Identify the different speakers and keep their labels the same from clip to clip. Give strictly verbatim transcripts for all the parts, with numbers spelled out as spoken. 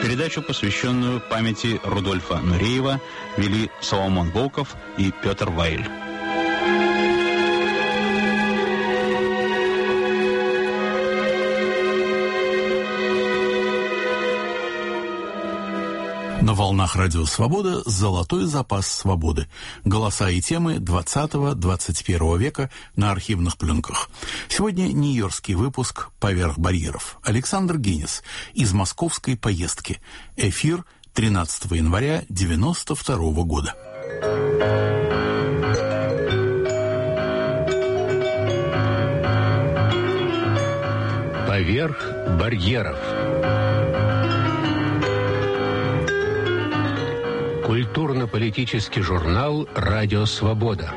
Speaker 1: Передачу, посвященную памяти Рудольфа Нуреева, вели Соломон Волков и Петр Вайль.
Speaker 2: На волнах Радио Свобода «Золотой запас свободы». Голоса и темы двадцатого-двадцать первого века на архивных пленках. Сегодня нью-йоркский выпуск «Поверх барьеров». Александр Гинис из московской поездки. Эфир тринадцатого января девяносто второго года.
Speaker 3: «Поверх барьеров». Культурно-политический журнал «Радио Свобода».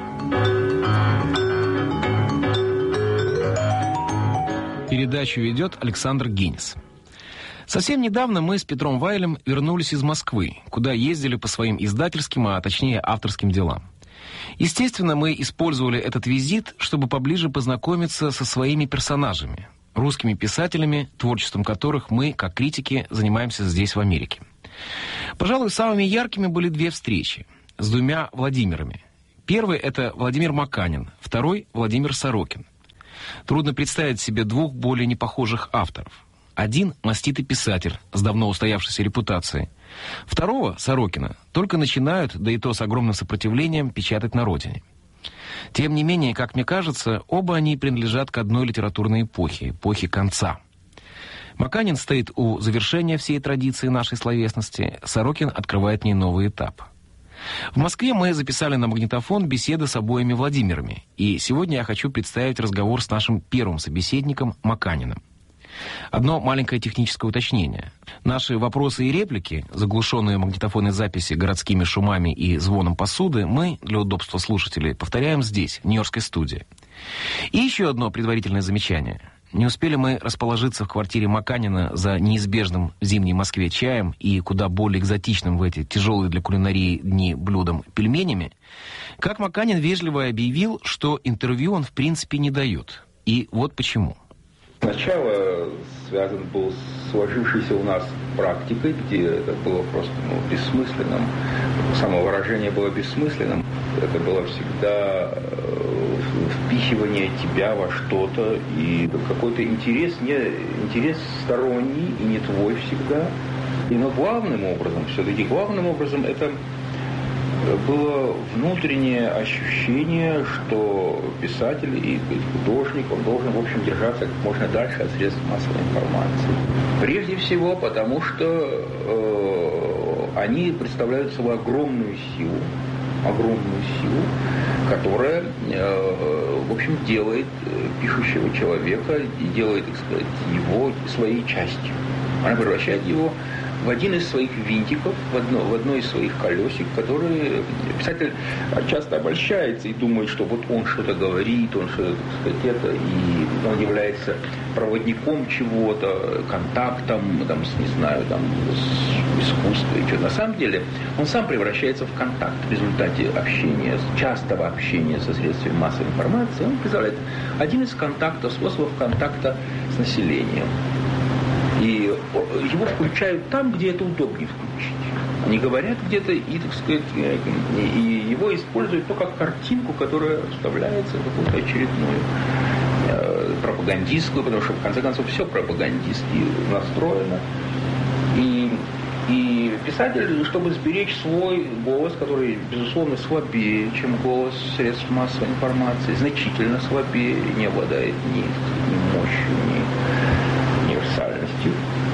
Speaker 4: Передачу ведет Александр Гинис. Совсем недавно мы с Петром Вайлем вернулись из Москвы, куда ездили по своим издательским, а точнее авторским делам. Естественно, мы использовали этот визит, чтобы поближе познакомиться со своими персонажами, русскими писателями, творчеством которых мы, как критики, занимаемся здесь, в Америке. Пожалуй, самыми яркими были две встречи с двумя Владимирами. Первый — это Владимир Маканин, второй — Владимир Сорокин. Трудно представить себе двух более непохожих авторов. Один — маститый писатель с давно устоявшейся репутацией. Второго, Сорокина, только начинают, да и то с огромным сопротивлением, печатать на родине. Тем не менее, как мне кажется, оба они принадлежат к одной литературной эпохе, эпохе конца. Маканин стоит у завершения всей традиции нашей словесности, Сорокин открывает в ней новый этап. В Москве мы записали на магнитофон беседы с обоими Владимирами, и сегодня я хочу представить разговор с нашим первым собеседником Маканиным. Одно маленькое техническое уточнение. Наши вопросы и реплики, заглушенные магнитофонной записи городскими шумами и звоном посуды, мы, для удобства слушателей, повторяем здесь, в нью-йоркской студии. И еще одно предварительное замечание. Не успели мы расположиться в квартире Маканина за неизбежным в зимней Москве чаем и куда более экзотичным в эти тяжелые для кулинарии дни блюдом пельменями, как Маканин вежливо объявил, что интервью он в принципе не дает. И вот почему.
Speaker 5: Сначала связан был с сложившейся у нас практикой, где это было просто ну, бессмысленным, самовыражение было бессмысленным. Это было всегда впихивание тебя во что-то и какой-то интерес, не, интерес сторонний и не твой всегда. И, но главным образом, все-таки главным образом это было внутреннее ощущение, что писатель и художник, он должен, в общем, держаться как можно дальше от средств массовой информации. Прежде всего, потому что э, они представляют собой огромную силу, огромную силу, которая, э, в общем, делает пишущего человека и делает, так сказать, его своей частью. Она превращает его в один из своих винтиков, в одно, в одно из своих колесик, которые писатель часто обольщается и думает, что вот он что-то говорит, он что-то, так сказать, это, и он является проводником чего-то, контактом, там, с, не знаю, там, с искусством и что-то. На самом деле он сам превращается в контакт в результате общения, частого общения со средствами массовой информации. Он представляет один из контактов, способов контакта с населением. И его включают там, где это удобнее включить. Они говорят где-то и, так сказать, и его используют, ну, как картинку, которая вставляется в какую-то очередную э, пропагандистскую, потому что, в конце концов, все пропагандистски настроено. И, и писатель, чтобы сберечь свой голос, который, безусловно, слабее, чем голос средств массовой информации, значительно слабее, не обладает ни, ни мощью, ни универсальностью,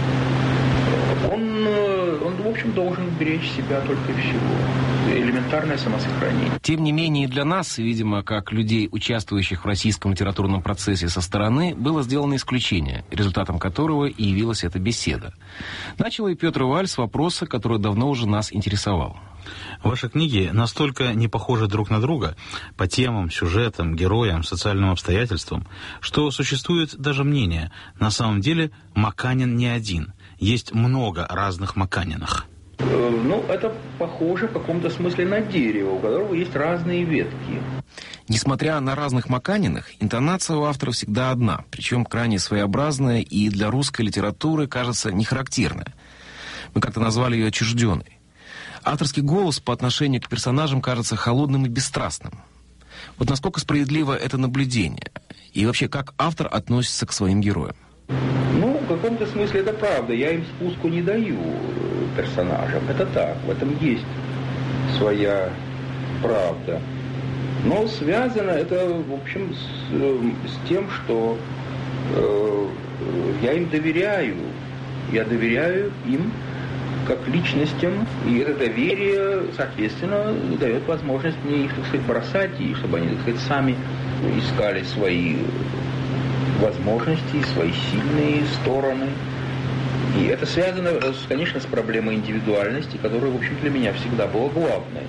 Speaker 5: он, он, в общем, должен беречь себя только и всего. Элементарное самосохранение.
Speaker 4: Тем не менее, для нас, видимо, как людей, участвующих в российском литературном процессе со стороны, было сделано исключение, результатом которого и явилась эта беседа. Начал и Петр Вайль с вопроса, который давно уже нас интересовал.
Speaker 1: Ваши книги настолько не похожи друг на друга по темам, сюжетам, героям, социальным обстоятельствам, что существует даже мнение, на самом деле Маканин не один, есть много разных Маканиных.
Speaker 5: Ну, это похоже в каком-то смысле на дерево, у которого есть разные ветки.
Speaker 4: Несмотря на разных Маканиных, интонация у автора всегда одна, причем крайне своеобразная и для русской литературы, кажется, не характерная. Мы как-то назвали ее отчужденной. Авторский голос по отношению к персонажам кажется холодным и бесстрастным. Вот насколько справедливо это наблюдение? И вообще, как автор относится к своим героям?
Speaker 5: Ну, в каком-то смысле это правда. Я им спуску не даю, персонажам. Это так, в этом есть своя правда. Но связано это, в общем, с, с тем, что э, я им доверяю. Я доверяю им как личностям, и это доверие, соответственно, дает возможность мне их, так сказать, бросать, и чтобы они, так сказать, сами искали свои возможности, свои сильные стороны. И это связано, конечно, с проблемой индивидуальности, которая, в общем, для меня всегда была главной.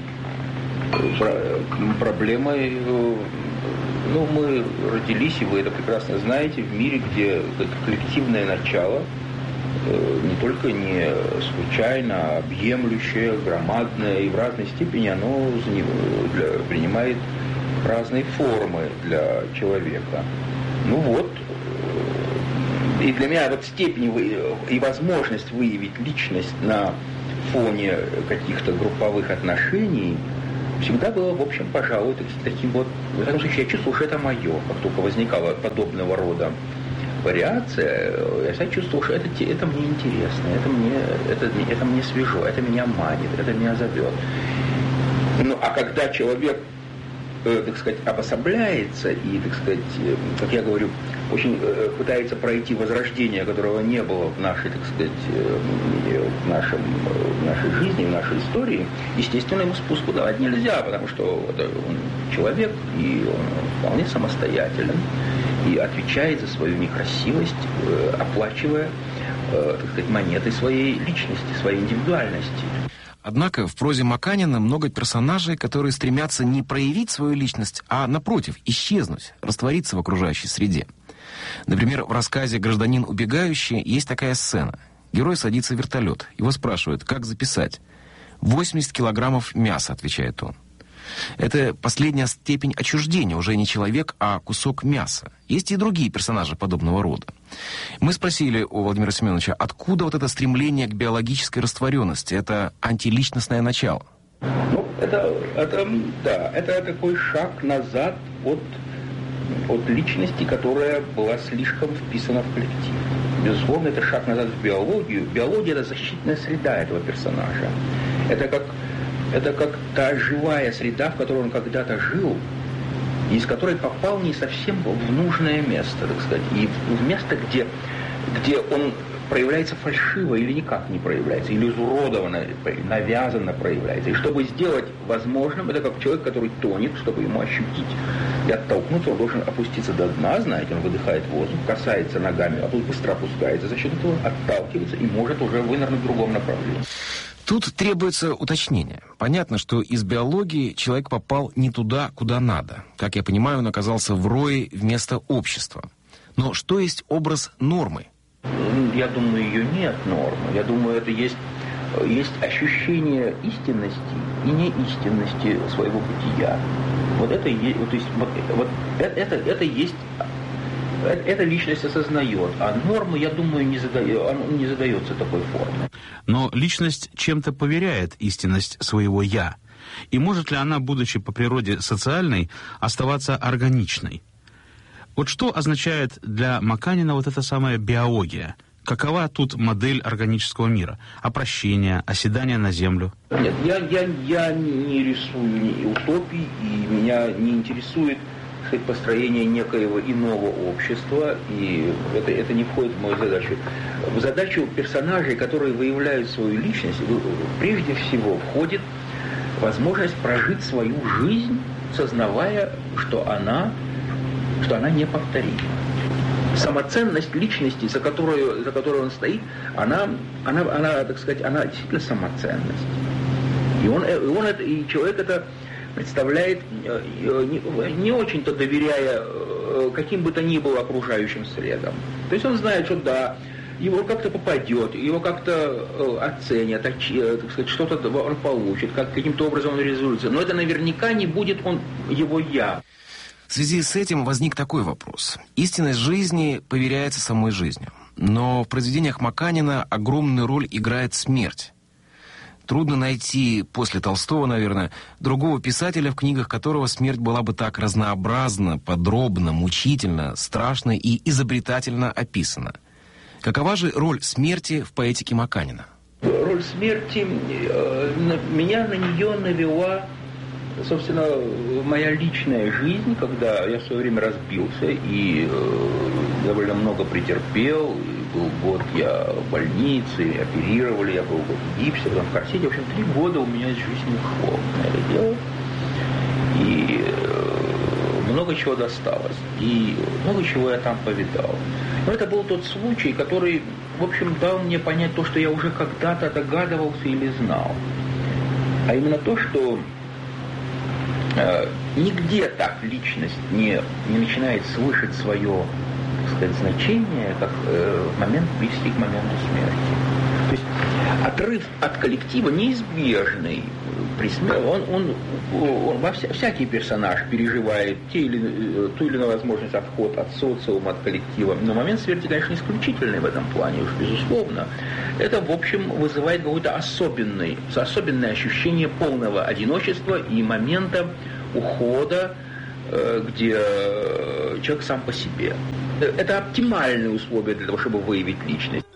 Speaker 5: Проблемой, ну, мы родились, и вы это прекрасно знаете, в мире, где коллективное начало не только не случайно, а объемлющее, громадное, и в разной степени оно для, принимает разные формы для человека. Ну вот, и для меня вот степень и возможность выявить личность на фоне каких-то групповых отношений всегда было, в общем, пожалуй, таким вот, в этом случае я чувствовал, что это мое, как только возникала подобного рода вариация, я себя чувствовал, что это, это мне интересно, это мне, это, это мне свежо, это меня манит, это меня зовет. Ну, а когда человек, э, так сказать, обособляется и, так сказать, э, как я говорю, очень э, пытается пройти возрождение, которого не было в нашей, так сказать, э, в, нашем, в нашей жизни, в нашей истории, естественно, ему спуску давать нельзя, потому что это он человек, и он вполне самостоятелен, и отвечает за свою некрасивость, э, оплачивая, э, так сказать, монетой своей личности, своей индивидуальности.
Speaker 4: Однако в прозе Маканина много персонажей, которые стремятся не проявить свою личность, а, напротив, исчезнуть, раствориться в окружающей среде. Например, в рассказе «Гражданин убегающий» есть такая сцена. Герой садится в вертолет. Его спрашивают, как записать. «восемьдесят килограммов мяса», отвечает он. Это последняя степень отчуждения, уже не человек, а кусок мяса. Есть и другие персонажи подобного рода. Мы спросили у Владимира Семеновича, откуда вот это стремление к биологической растворенности, это антиличностное начало?
Speaker 5: Ну, это, это, да, это такой шаг назад от, от личности, которая была слишком вписана в коллектив. Безусловно, это шаг назад в биологию. Биология – это защитная среда этого персонажа. Это как... Это как та живая среда, в которой он когда-то жил, и из которой попал не совсем в нужное место, так сказать, и в место, где, где он проявляется фальшиво или никак не проявляется, или изуродованно, навязанно проявляется. И чтобы сделать возможным, это как человек, который тонет, чтобы ему ощутить и оттолкнуться, он должен опуститься до дна, знаете, он выдыхает воздух, касается ногами, а тут быстро опускается, за счет этого отталкивается и может уже вынырнуть в другом направлении.
Speaker 4: Тут требуется уточнение. Понятно, что из биологии человек попал не туда, куда надо. Как я понимаю, он оказался в рое вместо общества. Но что есть образ нормы?
Speaker 5: Я думаю, ее нет нормы. Я думаю, это есть, есть ощущение истинности и неистинности своего бытия. Вот это, вот, то есть, вот, вот это, это, это есть... Эта личность осознает, а нормы, я думаю, не, задает, не задается такой формой.
Speaker 1: Но личность чем-то поверяет истинность своего «я». И может ли она, будучи по природе социальной, оставаться органичной? Вот что означает для Маканина вот эта самая биология? Какова тут модель органического мира? Опрощение, оседание на землю?
Speaker 5: Нет, я, я, я не рисую ни утопий, и меня не интересует построение некоего иного общества, и это, это не входит в мою задачу. В задачу персонажей, которые выявляют свою личность, прежде всего входит возможность прожить свою жизнь, сознавая, что она, что она неповторима. Самоценность личности, за которую, за которую он стоит, она, она, она, так сказать, она действительно самоценность. И он, и он это, и человек это представляет, не очень-то доверяя каким бы то ни было окружающим средам. То есть он знает, что да, его как-то попадет, его как-то оценят, так сказать, что-то он получит, как, каким-то образом он реализуется. Но это наверняка не будет он его «я».
Speaker 4: В связи с этим возник такой вопрос. Истинность жизни поверяется самой жизнью. но в произведениях Маканина огромную роль играет смерть. Трудно найти, после Толстого, наверное, другого писателя, в книгах которого смерть была бы так разнообразна, подробно, мучительно, страшно и изобретательно описана. Какова же роль смерти в поэтике Маканина?
Speaker 5: Роль смерти, меня на нее навела, собственно, моя личная жизнь, когда я в свое время разбился и довольно много претерпел. Был год я в больнице, оперировали, я был год в гипсе, потом в корсете. В общем, три года у меня из жизни ушло на это дело. И много чего досталось. И много чего я там повидал. Но это был тот случай, который, в общем, дал мне понять то, что я уже когда-то догадывался или знал. А именно то, что э, нигде так личность не, не начинает слышать свое, так сказать, значение, как э, в момент близкий к моменту смерти. То есть отрыв от коллектива неизбежный. Он, он, он, во вся, всякий персонаж переживает те или, ту или иную возможность отхода от социума, от коллектива. Но момент смерти, конечно, исключительный в этом плане, уж безусловно. Это, в общем, вызывает какое-то особенное, особенное ощущение полного одиночества и момента ухода, где человек сам по себе. Это оптимальные условия для того, чтобы выявить личность.